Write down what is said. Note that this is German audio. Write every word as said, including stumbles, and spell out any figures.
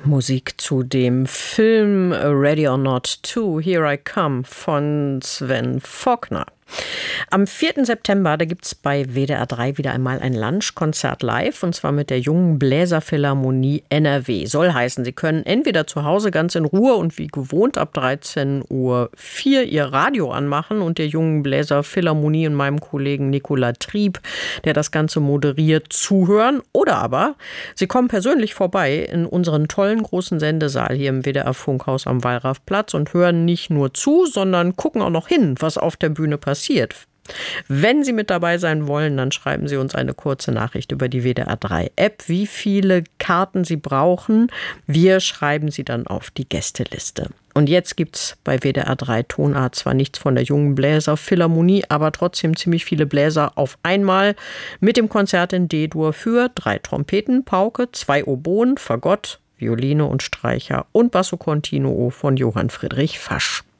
Musik zu dem Film Ready or Not two, Here I Come von Sven Faulkner. Am vierten September, da gibt es bei W D R drei wieder einmal ein Lunchkonzert live, und zwar mit der Jungen Bläserphilharmonie N R W. Soll heißen, Sie können entweder zu Hause ganz in Ruhe und wie gewohnt ab dreizehn Uhr vier Ihr Radio anmachen und der Jungen Bläserphilharmonie und meinem Kollegen Nicola Trieb, der das Ganze moderiert, zuhören. Oder aber Sie kommen persönlich vorbei in unseren tollen großen Sendesaal hier im W D R-Funkhaus am Wallrafplatz und hören nicht nur zu, sondern gucken auch noch hin, was auf der Bühne passiert. passiert. Wenn Sie mit dabei sein wollen, dann schreiben Sie uns eine kurze Nachricht über die W D R drei App, wie viele Karten Sie brauchen. Wir schreiben sie dann auf die Gästeliste. Und jetzt gibt's bei W D R drei Tonart zwar nichts von der Jungen Bläserphilharmonie, aber trotzdem ziemlich viele Bläser auf einmal mit dem Konzert in D-Dur für drei Trompeten, Pauke, zwei Oboen, Fagott, Violine und Streicher und Basso Continuo von Johann Friedrich Fasch.